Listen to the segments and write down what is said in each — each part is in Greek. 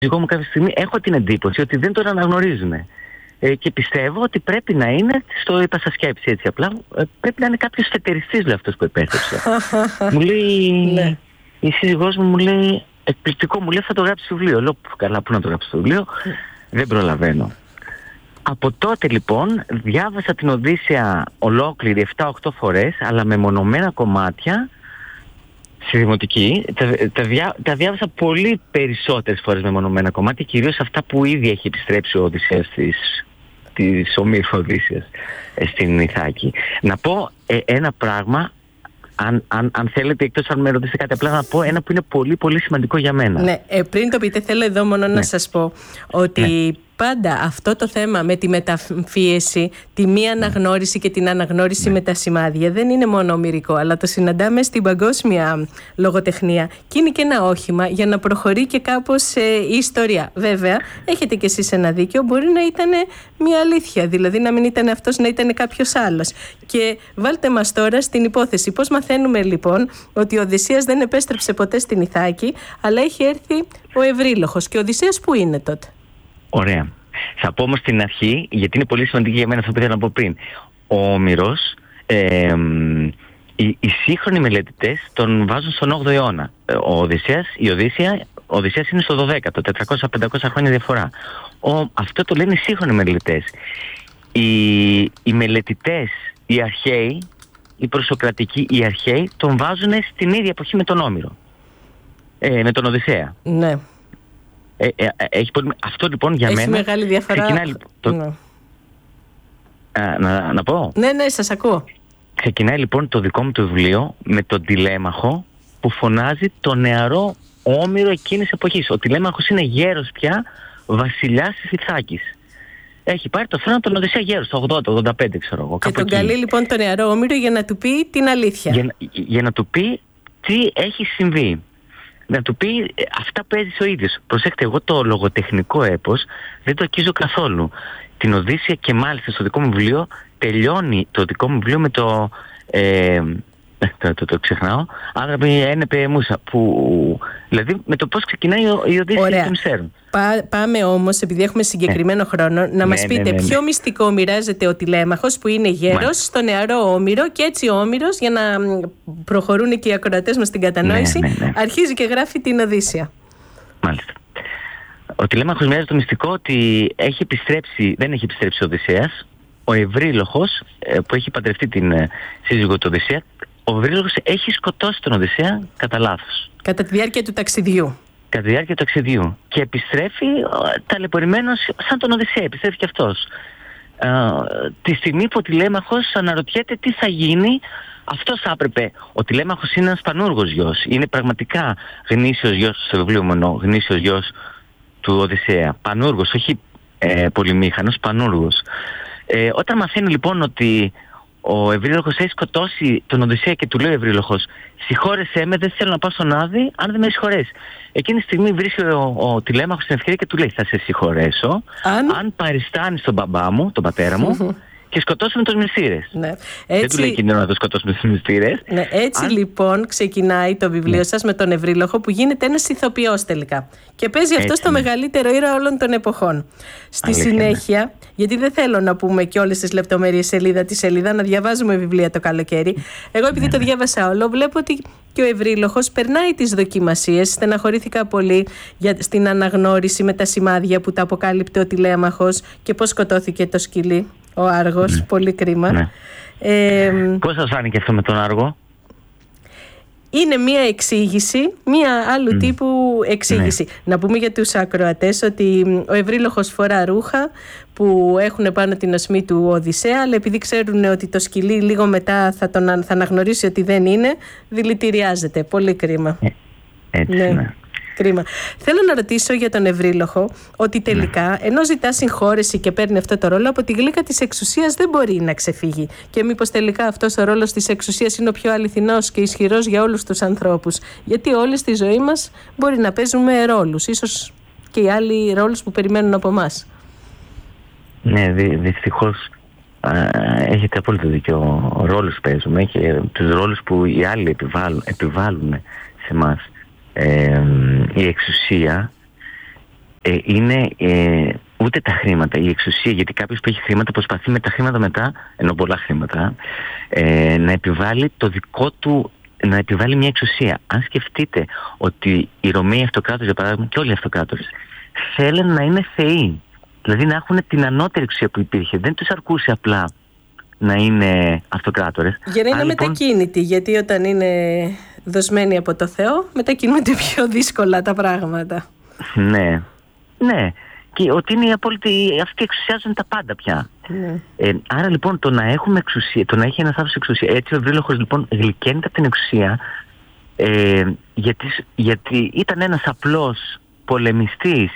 σύζυγό μου κάποια στιγμή έχω την εντύπωση ότι δεν τον αναγνωρίζουν. Και πιστεύω ότι πρέπει να είναι, στο είπα στα σκέψη έτσι απλά, πρέπει να είναι κάποιος φετεριστής, λέει, αυτός που επέστρεψε. Μου λέει, Ναι. η σύζυγός μου λέει, εκπληκτικό, μου λέει, θα το γράψει στο βιβλίο. Λέω, καλά, πού να το γράψει στο βιβλίο, δεν προλαβαίνω. Από τότε λοιπόν διάβασα την Οδύσσεια ολόκληρη 7-8 φορές, αλλά με μονομένα κομμάτια στη δημοτική. Τα διάβασα πολύ περισσότερες φορές με μονομένα κομμάτια, κυρίως αυτά που ήδη έχει επιστρέψει ο Οδυσσέας της ομήρου Οδύσσειας στην Ιθάκη. Να πω ένα πράγμα, αν θέλετε, εκτός αν με ρωτήσετε κάτι, απλά να πω ένα που είναι πολύ πολύ σημαντικό για μένα. Ναι, πριν το πείτε, θέλω εδώ μόνο να σας πω ότι πάντα αυτό το θέμα με τη μεταμφίεση, τη μη αναγνώριση και την αναγνώριση με τα σημάδια δεν είναι μόνο ομηρικό, αλλά το συναντάμε στην παγκόσμια λογοτεχνία και είναι και ένα όχημα για να προχωρεί και κάπως η ιστορία. Βέβαια, έχετε κι εσείς ένα δίκιο, μπορεί να ήταν μια αλήθεια, δηλαδή να μην ήταν αυτός, να ήταν κάποιος άλλος. Και βάλτε μας τώρα στην υπόθεση. Πώς μαθαίνουμε λοιπόν ότι ο Οδυσσέας δεν επέστρεψε ποτέ στην Ιθάκη, αλλά έχει έρθει ο Ευρύλοχος. Και ο Οδυσσέας πού είναι τότε? Ωραία. Θα πω όμως στην αρχή, γιατί είναι πολύ σημαντική για μένα αυτό που ήθελα να πω πριν. Ο Όμηρος, οι σύγχρονοι μελετητές τον βάζουν στον 8ο αιώνα. Ο Οδυσσέας είναι στο 12ο, 400-500 χρόνια διαφορά. Αυτό το λένε οι σύγχρονοι μελετητές. Οι μελετητές, οι αρχαίοι, οι προσοκρατικοί, οι αρχαίοι τον βάζουν στην ίδια εποχή με τον Όμηρο. Με τον Οδυσσέα. Ναι. Αυτό λοιπόν για έχει μένα. Έχει μεγάλη διαφορά. Ναι. Να πω. Ναι, σας ακούω. Ξεκινάει λοιπόν το δικό μου το βιβλίο με τον Τηλέμαχο που φωνάζει το νεαρό Όμηρο εκείνης εποχής. Ο Τηλέμαχος είναι γέρος πια, βασιλιάς της Ιθάκης. Έχει πάρει το θρόνο τον Οδυσσέα γέρος, το 80-85 ξέρω εγώ. Και τον καλεί λοιπόν τον νεαρό Όμηρο για να του πει την αλήθεια. Για να του πει τι έχει συμβεί. Να του πει αυτά που έζησε ο ίδιος. Προσέξτε, εγώ το λογοτεχνικό έπος δεν το αγγίζω καθόλου. Την Οδύσσεια, και μάλιστα στο δικό μου βιβλίο τελειώνει το δικό μου βιβλίο με το ξεχνάω, άνθρωποι ένεπε μουσα, δηλαδή με το πώς ξεκινάει η Οδύσσεια των Μυστέρων. Πάμε όμως, επειδή έχουμε συγκεκριμένο χρόνο, να μας πείτε ποιο μυστικό μοιράζεται ο Τηλέμαχος που είναι γέρος στο νεαρό Όμηρο, και έτσι ο Όμηρος, για να προχωρούν και οι ακροατές μας στην κατανόηση, αρχίζει και γράφει την Οδύσσεια. Μάλιστα. Ο Τηλέμαχος μοιράζει το μυστικό ότι δεν έχει επιστρέψει ο Οδυσσέας. Ο Ευρύλοχος, που έχει παντρευτεί την σύζυγο του Οδυσσέα, ο Ευρύλοχος έχει σκοτώσει τον Οδυσσέα κατά λάθος. Κατά τη διάρκεια του ταξιδιού. Κατά τη διάρκεια του ταξιδιού. Και επιστρέφει ταλαιπωρημένος σαν τον Οδυσσέα. Επιστρέφει και αυτός. Τη στιγμή που ο Τηλέμαχος αναρωτιέται τι θα γίνει, αυτός θα έπρεπε. Ο Τηλέμαχος είναι ένας πανούργος γιος. Είναι πραγματικά γνήσιος γιος, στο βιβλίο μου εννοώ, γνήσιος γιος του Οδυσσέα. Πανούργος, όχι πολυμήχανος, πανούργος. Όταν μαθαίνει λοιπόν ότι ο Ευρύλοχος έχει σκοτώσει τον Οδυσσέα και του λέει ο Ευρύλοχος, συγχώρεσέ με, δεν θέλω να πάω στον Άδη αν δεν με συγχωρέσει. Εκείνη τη στιγμή βρίσκει ο Τηλέμαχος την ευκαιρία και του λέει, θα σε συγχωρέσω αν παριστάνεις τον μπαμπά μου, τον πατέρα μου, και σκοτώσουμε τους μυστήρες. Ναι. Δεν του λέει εκείνο να το σκοτώσουμε τους μυστήρες. Ναι, έτσι λοιπόν ξεκινάει το βιβλίο σας με τον Ευρύλοχο, που γίνεται ένας ηθοποιός τελικά. Και παίζει αυτό το μεγαλύτερο ήρωα όλων των εποχών. Στη συνέχεια, γιατί δεν θέλω να πούμε και όλες τις λεπτομέρειες σελίδα τη σελίδα, να διαβάζουμε βιβλία το καλοκαίρι. Εγώ επειδή το διάβασα όλο, βλέπω ότι και ο Ευρύλοχος περνάει τις δοκιμασίες. Στεναχωρήθηκα πολύ στην αναγνώριση με τα σημάδια που τα αποκάλυπτε ο Τηλέμαχος και πώς σκοτώθηκε το σκυλί. Ο Άργος, πολύ κρίμα. Πώς σας φάνηκε αυτό με τον Άργο? Είναι μία εξήγηση, μία άλλου τύπου εξήγηση. Να πούμε για τους ακροατές ότι ο Ευρύλοχος φορά ρούχα που έχουν πάνω την οσμή του Οδυσσέα, αλλά επειδή ξέρουν ότι το σκυλί λίγο μετά θα αναγνωρίσει ότι δεν είναι, δηλητηριάζεται. Πολύ κρίμα. Έτσι, ναι. Κρίμα. Θέλω να ρωτήσω για τον Ευρύλοχο ότι τελικά, ενώ ζητά συγχώρεση και παίρνει αυτό το ρόλο, από τη γλύκα της εξουσίας δεν μπορεί να ξεφύγει. Και μήπως τελικά αυτός ο ρόλος της εξουσίας είναι ο πιο αληθινός και ισχυρός για όλους τους ανθρώπους? Γιατί όλοι στη ζωή μας μπορεί να παίζουμε ρόλους, ίσως και οι άλλοι ρόλους που περιμένουν από εμάς. Ναι, δυστυχώς έχετε απόλυτο δίκιο. Ρόλους παίζουμε και τους ρόλους που οι άλλοι επιβάλλουν σε εμάς. Η εξουσία είναι ούτε τα χρήματα, η εξουσία. Γιατί κάποιος που έχει χρήματα προσπαθεί με τα χρήματα μετά, ενώ πολλά χρήματα, να επιβάλλει το δικό του, να επιβάλλει μια εξουσία. Αν σκεφτείτε ότι οι Ρωμαίοι αυτοκράτορες, για παράδειγμα, και όλοι οι αυτοκράτορες, θέλουν να είναι θεοί. Δηλαδή να έχουν την ανώτερη εξουσία που υπήρχε. Δεν τους αρκούσε απλά να είναι αυτοκράτορες. Για να είναι μετακίνητοι, γιατί όταν είναι δοσμένοι από το Θεό, μετακινούνται πιο δύσκολα τα πράγματα. Ναι, ναι. Και ότι είναι οι απόλυτοι, αυτοί εξουσιάζουν τα πάντα πια. Ναι. Άρα λοιπόν το να έχουμε εξουσία, το να έχει ένας άνθρωπος εξουσία, έτσι ο Ευρύλοχος λοιπόν γλυκαίνεται από την εξουσία, γιατί ήταν ένας απλός πολεμιστής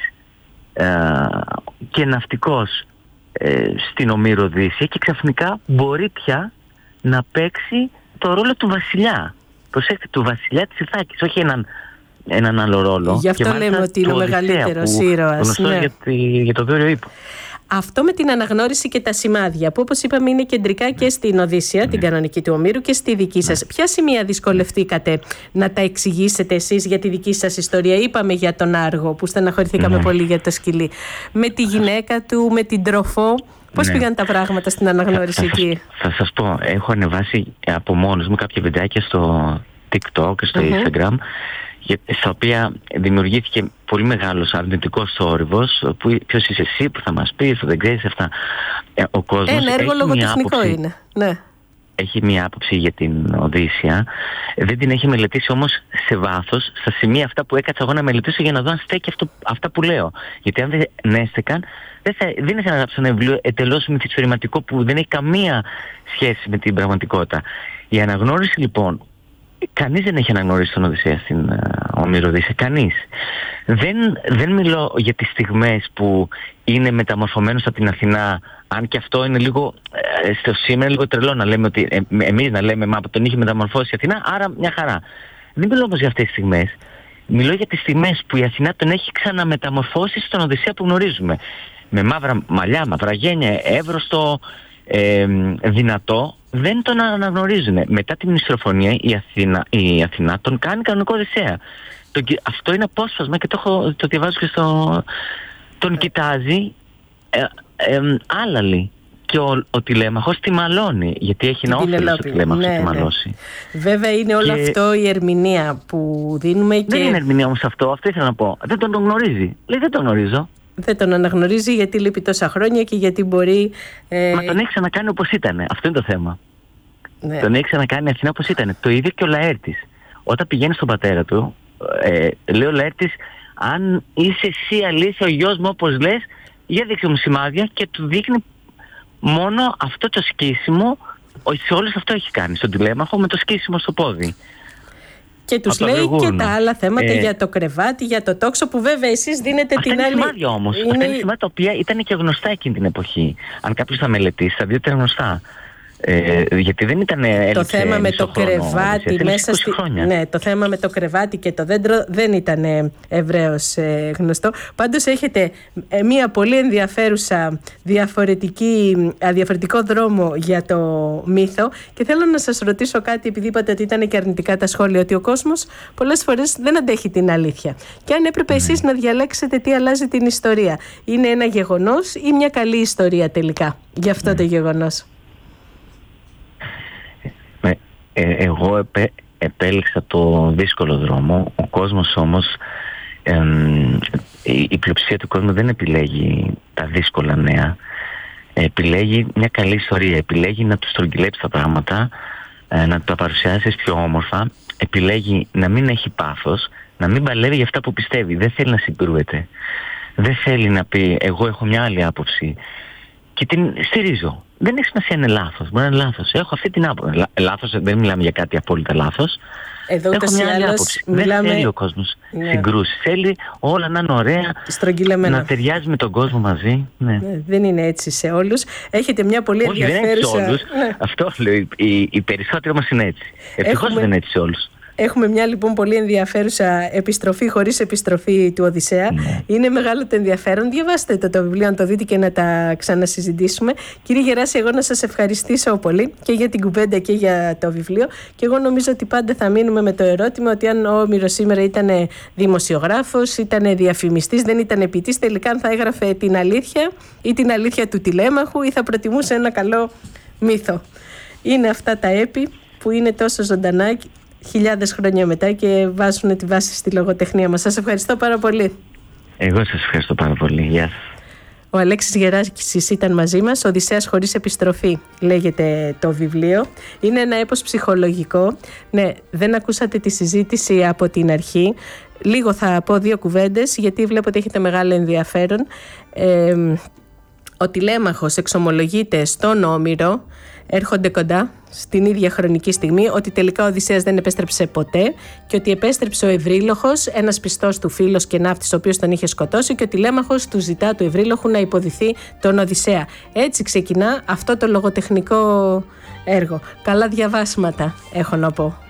και ναυτικός στην Ομήρο Δύση, και ξαφνικά μπορεί πια να παίξει το ρόλο του βασιλιά. Προσέξτε, του βασιλιά της Ιθάκης, όχι έναν άλλο ρόλο. Γι' αυτό λέμε ότι είναι ο μεγαλύτερος ήρωας. Γνωστός για το Δόριο Ύπο. Αυτό με την αναγνώριση και τα σημάδια, που όπως είπαμε είναι κεντρικά και στην Οδύσσεια, την κανονική του Ομήρου, και στη δική σας. Ποια σημεία δυσκολευτήκατε να τα εξηγήσετε εσείς για τη δική σας ιστορία? Είπαμε για τον Άργο, που στεναχωρηθήκαμε πολύ για το σκυλί. Με τη γυναίκα του, με την Τροφό, πώς πήγαν τα πράγματα στην αναγνώριση εκεί? Θα σας πω, έχω ανεβάσει από μόνος μου κάποια βιντεάκια στο TikTok και στο Instagram, στα οποία δημιουργήθηκε πολύ μεγάλος αρνητικός θόρυβος, που ποιος είσαι εσύ που θα μας πεις, δεν ξέρεις αυτά. Ο κόσμος ένα έργο λογοτεχνικό είναι. Ναι. Έχει μία άποψη για την Οδύσσεια, δεν την έχει μελετήσει όμως σε βάθος, στα σημεία αυτά που έκατσα εγώ να μελετήσω, για να δω αν στέκει αυτά που λέω. Γιατί αν δεν έστεκαν, δεν ήθελα να γράψω ένα βιβλίο εντελώς μυθισφαιρηματικό που δεν έχει καμία σχέση με την πραγματικότητα. Η αναγνώριση λοιπόν, κανείς δεν έχει αναγνωρίσει τον Οδυσσέα στην Ομήρο Δύση. Κανείς. Δεν μιλώ για τις στιγμές που είναι μεταμορφωμένος από την Αθηνά, αν και αυτό είναι λίγο, στο σήμερα λίγο τρελό να λέμε ότι εμείς να λέμε μα από τον είχε μεταμορφώσει η Αθηνά, άρα μια χαρά. Δεν μιλώ όμως για αυτές τις στιγμές. Μιλώ για τις στιγμές που η Αθηνά τον έχει ξαναμεταμορφώσει στον Οδυσσέα που γνωρίζουμε. Με μαύρα μαλλιά, μαύρα γένια, εύρωστο, δυνατό. Δεν τον αναγνωρίζουν. Μετά την Μνηστροφωνία η Αθηνά τον κάνει κανονικό Οδυσσέα. Αυτό είναι απόσπασμα και το διαβάζω και τον κοιτάζει άλαλη. Και ο Τηλέμαχος τη μαλώνει, γιατί έχει ένα όφελος ο Τηλέμαχος να τη μαλώσει. Βέβαια είναι όλο αυτό η ερμηνεία που δίνουμε. Δεν είναι ερμηνεία όμως αυτό ήθελα να πω. Δεν τον γνωρίζει. Λέει δεν τον γνωρίζω. Δεν τον αναγνωρίζει γιατί λείπει τόσα χρόνια και γιατί μπορεί... Μα τον έχει ξανακάνει όπως ήταν. Αυτό είναι το θέμα. Ναι. Τον έχει ξανακάνει η Αθηνά όπως ήταν. Το ίδιο και ο Λαέρτης. Όταν πηγαίνει στον πατέρα του, λέει ο Λαέρτης, αν είσαι εσύ αλήθεια ο γιος μου όπως λες, για δείξε μου σημάδια, και του δείχνει μόνο αυτό το σκίσιμο. Σε όλους αυτό έχει κάνει. Στον Τηλέμαχο με το σκίσιμο στο πόδι. Και τους λέει και τα άλλα θέματα για το κρεβάτι, για το τόξο, που βέβαια εσείς δίνετε την άλλη. Αυτά είναι σημάδια όμως. Αυτά είναι σημάδια τα οποία ήταν και γνωστά εκείνη την εποχή. Αν κάποιος θα μελετήσει, θα δει ότι είναι γνωστά. Γιατί δεν ήταν το θέμα με το κρεβάτι μέσα στη... Ναι, το θέμα με το κρεβάτι και το δέντρο δεν ήταν ευρέως γνωστό. Πάντως έχετε μια πολύ ενδιαφέρουσα διαφορετικό δρόμο για το μύθο, και θέλω να σας ρωτήσω κάτι, επειδή είπατε ότι ήταν και αρνητικά τα σχόλια, ότι ο κόσμος πολλές φορές δεν αντέχει την αλήθεια. Και αν έπρεπε εσείς να διαλέξετε τι αλλάζει την ιστορία, είναι ένα γεγονός ή μια καλή ιστορία τελικά για αυτό το γεγονός? Εγώ επέλεξα το δύσκολο δρόμο. Ο κόσμος όμως, η πλειοψηφία του κόσμου δεν επιλέγει τα δύσκολα νέα. Επιλέγει μια καλή ιστορία. Επιλέγει να τους στρογγυλέψει τα πράγματα, να τα παρουσιάσει πιο όμορφα. Επιλέγει να μην έχει πάθος, να μην παλεύει για αυτά που πιστεύει. Δεν θέλει να συγκρούεται. Δεν θέλει να πει εγώ έχω μια άλλη άποψη και την στηρίζω. Δεν έχει σημασία είναι λάθος. Μπορεί να είναι λάθος. Έχω αυτή την άποψη. Λάθος, δεν μιλάμε για κάτι απόλυτα λάθος. Εδώ έχω μια άλλη άποψη. Μιλάμε... Δεν θέλει ο κόσμος συγκρούσεις. Θέλει όλα να είναι ωραία, να ταιριάζει με τον κόσμο μαζί. Ναι. Δεν είναι έτσι σε όλους. Έχετε μια πολύ ενδιαφέρουσα... Όχι, δεν είναι έτσι σε όλους. Αυτό λέω. Οι περισσότεροι όμως είναι έτσι. Ευτυχώς δεν είναι έτσι σε όλους. Έχουμε μια λοιπόν πολύ ενδιαφέρουσα επιστροφή χωρίς επιστροφή του Οδυσσέα. Είναι μεγάλο το ενδιαφέρον. Διαβάστε το βιβλίο, να το δείτε και να τα ξανασυζητήσουμε. Κύριε Γεράση, εγώ να σας ευχαριστήσω πολύ και για την κουβέντα και για το βιβλίο. Και εγώ νομίζω ότι πάντα θα μείνουμε με το ερώτημα ότι αν ο Όμηρος σήμερα ήταν δημοσιογράφος, ήταν διαφημιστής, δεν ήταν ποιητής, τελικά αν θα έγραφε την αλήθεια ή την αλήθεια του τηλέμαχου ή θα προτιμούσε ένα καλό μύθο. Είναι αυτά τα έπι που είναι τόσο ζωντανά χιλιάδες χρόνια μετά και βάζουν τη βάση στη λογοτεχνία μας. Σας ευχαριστώ πάρα πολύ. Εγώ σας ευχαριστώ πάρα πολύ. Γεια σας. Ο Αλέξης Γεράσης ήταν μαζί μας. Οδυσσέας χωρίς επιστροφή λέγεται το βιβλίο. Είναι ένα έπος ψυχολογικό. Ναι, δεν ακούσατε τη συζήτηση από την αρχή. Λίγο θα πω 2 κουβέντες, γιατί βλέπω ότι έχετε μεγάλο ενδιαφέρον. Ο τηλέμαχος εξομολογείται στον Όμηρο, έρχονται κοντά στην ίδια χρονική στιγμή, ότι τελικά ο Οδυσσέας δεν επέστρεψε ποτέ και ότι επέστρεψε ο Ευρύλοχος, ένας πιστός του φίλος και ναύτης, ο οποίος τον είχε σκοτώσει, και ο τηλέμαχος του ζητά του Ευρύλοχου να υποδηθεί τον Οδυσσέα. Έτσι ξεκινά αυτό το λογοτεχνικό έργο. Καλά διαβάσματα, έχω να πω.